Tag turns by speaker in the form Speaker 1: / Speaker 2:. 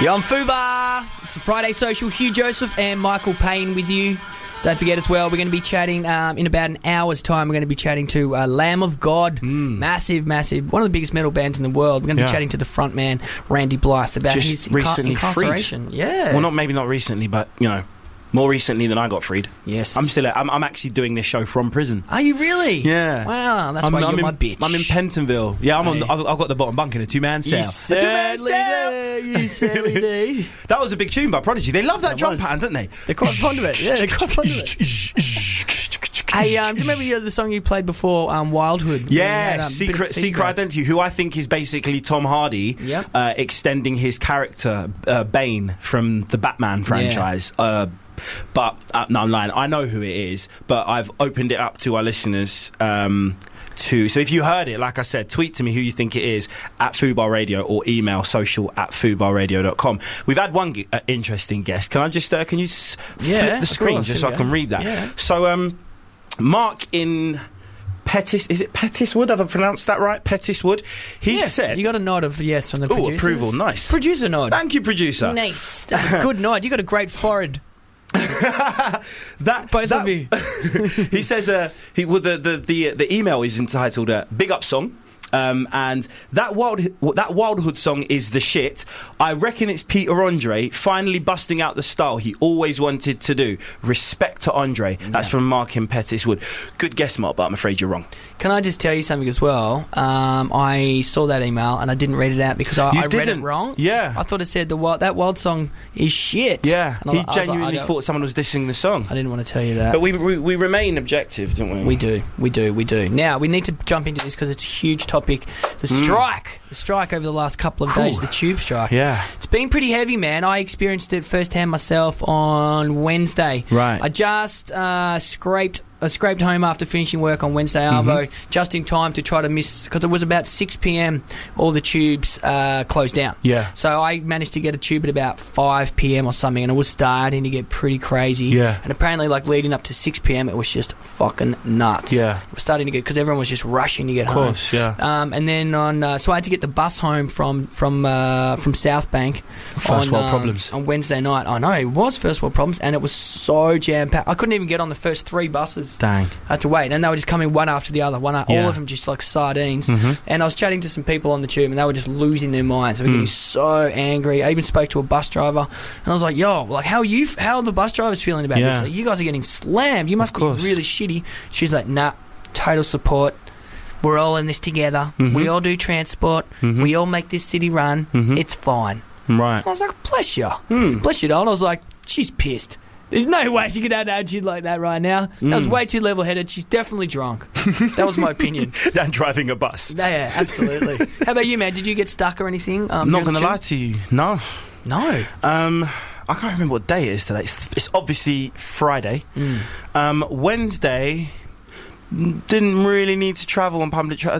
Speaker 1: You're on Fubar. It's the Friday Social. Hugh Joseph and Michael Payne with you. Don't forget as well, we're going to be chatting in about an hour's time. We're going to be chatting to Lamb of God. Massive. One of the biggest metal bands in the world. We're going to be chatting to the frontman, Randy Blythe, about his incarceration.
Speaker 2: Freed.
Speaker 1: Yeah.
Speaker 2: Well, maybe not recently, but, more recently than I got freed.
Speaker 1: Yes.
Speaker 2: I'm actually doing this show from prison.
Speaker 1: Are you really?
Speaker 2: Yeah.
Speaker 1: Wow, that's why you're my bitch.
Speaker 2: I'm in Pentonville. Yeah, I've got the bottom bunk in a two-man cell.
Speaker 1: You certainly do.
Speaker 2: That was a big tune by Prodigy. They love that drum pattern, don't they?
Speaker 1: They're quite fond of it. Yeah, they're quite fond of it. Hey, do you remember the song you played before, Wildhood?
Speaker 2: Yeah, Secret Identity, who I think is basically Tom Hardy extending his character, Bane, from the Batman franchise. But no, I'm lying. I know who it is, but I've opened it up to our listeners. So if you heard it, like I said, tweet to me who you think it is at Fubar Radio or email social@fubarradio.com. We've had one interesting guest. Can I just flip the screen so I can read that? Yeah. So Mark in Pettis, is it Pettiswood? Have I pronounced that right? Pettiswood. He said,
Speaker 1: you got a nod of yes from the producer.
Speaker 2: Approval, nice.
Speaker 1: Producer nod.
Speaker 2: Thank you, producer.
Speaker 1: Nice. That's a good nod. You got a great forehead. Both of you.
Speaker 2: He says the email is entitled Big Up Song. And that Wildhood song is the shit. I reckon it's Peter Andre finally busting out the style he always wanted to do. Respect to Andre. That's from Mark in Pettiswood. Good guess, Mark, but I'm afraid you're wrong.
Speaker 1: Can I just tell you something as well? I saw that email and I didn't read it out because I read it wrong.
Speaker 2: Yeah.
Speaker 1: I thought it said that Wild song is shit.
Speaker 2: Yeah. He genuinely thought someone was dissing the song.
Speaker 1: I didn't want to tell you that.
Speaker 2: But we remain objective, don't we?
Speaker 1: We do. Now, we need to jump into this because it's a huge topic. The strike over the last couple of days, the tube strike.
Speaker 2: Yeah.
Speaker 1: It's been pretty heavy, man. I experienced it firsthand myself on Wednesday.
Speaker 2: Right.
Speaker 1: I just scraped home after finishing work on Wednesday, Arvo, just in time to try to miss, because it was about 6 p.m, all the tubes closed down.
Speaker 2: Yeah.
Speaker 1: So I managed to get a tube at about 5 p.m. or something, and it was starting to get pretty crazy.
Speaker 2: Yeah.
Speaker 1: And apparently, leading up to 6 p.m, it was just fucking nuts.
Speaker 2: Yeah.
Speaker 1: It was starting to get, because everyone was just rushing to get home.
Speaker 2: Of course, yeah.
Speaker 1: And then so I had to get the bus home from South Bank.
Speaker 2: First world problems.
Speaker 1: On Wednesday night. I know, it was first world problems, and it was so jam-packed. I couldn't even get on the first 3 buses.
Speaker 2: Dang.
Speaker 1: I had to wait, and they were just coming one after the other, all of them just like sardines. And I was chatting to some people on the tube, and they were just losing their minds. They were getting so angry. I even spoke to a bus driver, and I was like, "Yo, how are the bus drivers feeling about this? Like, you guys are getting slammed. You must be really shitty." She's like, "Nah, total support. We're all in this together. We all do transport. We all make this city run. It's fine."
Speaker 2: Right.
Speaker 1: I was like, "Bless you, bless you, doll." I was like, "She's pissed. There's no way she could have an attitude like that right now. That was way too level-headed. She's definitely drunk." That was my opinion.
Speaker 2: Than driving a bus.
Speaker 1: Yeah, absolutely. How about you, man? Did you get stuck or anything?
Speaker 2: I'm not going to lie to you. No.
Speaker 1: No.
Speaker 2: I can't remember what day it is today. It's obviously Friday. Wednesday, didn't really need to travel on public